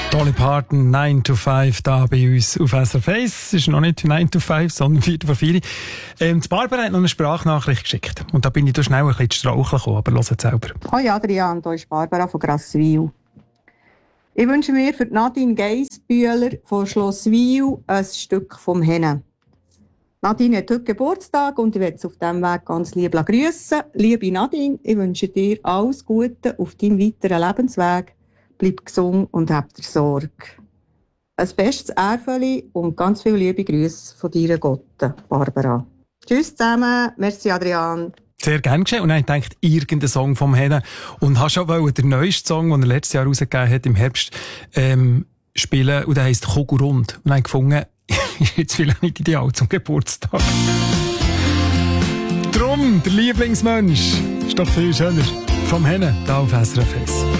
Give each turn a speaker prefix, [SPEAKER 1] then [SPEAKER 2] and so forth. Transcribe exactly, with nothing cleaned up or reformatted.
[SPEAKER 1] Dolly Parton, nine to five, da bei uns auf S R F eins. Es ist noch nicht nine to five, sondern vier vor vier. Ähm, die Barbara hat noch eine Sprachnachricht geschickt. Und da bin ich da schnell ein bisschen ins Straucheln gekommen, aber hört es selber.
[SPEAKER 2] Hoi Adrian, hier ist Barbara von Grasswil. Ich wünsche mir für Nadine Geissbühler von Schloss Wil ein Stück vom Hennen. Nadine hat heute Geburtstag und ich möchte auf diesem Weg ganz lieb grüssen. Liebe Nadine, ich wünsche dir alles Gute auf deinem weiteren Lebensweg. Bleib gesund und hab dir Sorge. Ein bestes Ärfeli und ganz viele liebe Grüße von deiner Gotte, Barbara. Tschüss zusammen, merci Adrian.
[SPEAKER 1] Sehr gerne geschehen. Und dann habe ich gedacht, irgendein Song vom Hennen. Und habe schon wollen, den neuesten Song, den er letztes Jahr rausgegeben hat, im Herbst, ähm, spielen. Und der heisst Kogurund. Und dann habe ich gefunden, ist jetzt vielleicht nicht ideal zum Geburtstag. Drum, der Lieblingsmensch. Ist doch viel schöner. Vom Hennen, da auf S R F eins.